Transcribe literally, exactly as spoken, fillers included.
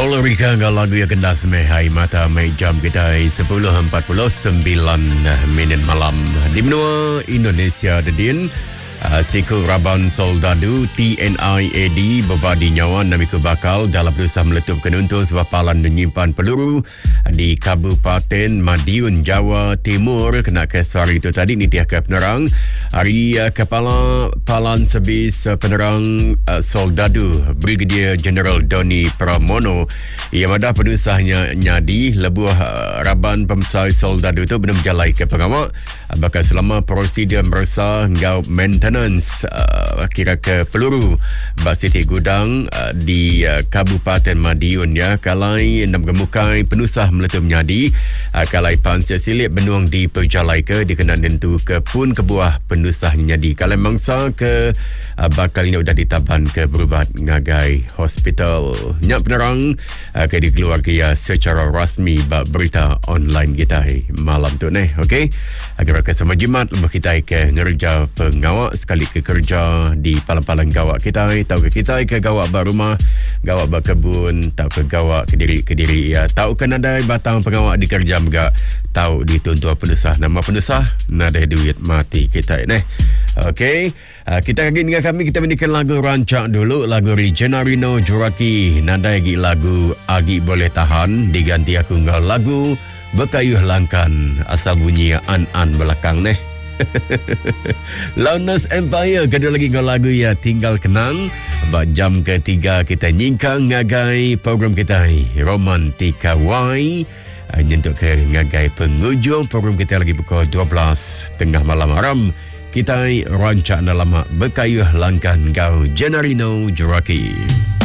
Solar Rika dengan lagu yang kena semehai mata mai jam kita sepuluh empat puluh sembilan minit malam di benua Indonesia dedin. Uh, Siku Raban Soldadu T N I A D berbadi nyawa namiku bakal dalam berusaha meletupkan untuk sebuah palan menyimpan peluru di Kabupaten Madiun, Jawa Timur. Kena kesuara itu tadi ni pihak penerang hari uh, Kepala Palan Servis uh, Penerang uh, Soldadu Brigadier General Doni Pramono yang ada penusahnya nyadi lebuh uh, Raban Pemsai Soldadu itu benar berjalai ke pengawal uh, bakal selama prosedur merasa ngau maintenance Uh, kira ke peluru bas titik gudang uh, di uh, Kabupaten Madiun ya kalai enam gemukai penusah meletup nyadi uh, kalai pansia silit benuang di perjalai ke dikenal tentu ke pun kebuah penusah nyadi kalai mangsa ke uh, bakal ini sudah ditaban ke berubat ngagai hospital nyak penerang uh, ke dikeluarga ya secara rasmi bak berita online kita eh, malam tu neh okey agar ke sama jimat lebih kita ke ngerja pengawak sekali ke kerja di palang-palang gawak kita tahu ke kita ke gawak bar rumah gawak bar kebun tahu ke gawak ke diri ke diri ya tahu kan ada batang pengawak di kerja juga tahu dituntut penusah nama penusah nada duit mati kita ni okey uh, kita lagi dengan kami kita mendikan lagu rancak dulu lagu Regenarino Juraki nada lagi lagu Agi Boleh Tahan diganti aku nggal lagu Bekayuh Langkan asal bunyi an-an belakang ni Lowness Empire kedua lagi dengan lagu ya tinggal kenang bak jam ketiga kita nyingkang ngagai program kita Romantika Y nyentuk ke ngagai penghujung program kita lagi pukul dua belas tengah malam haram kita rancak dalam Bekayuh Langkan Gau Genarino Juraki.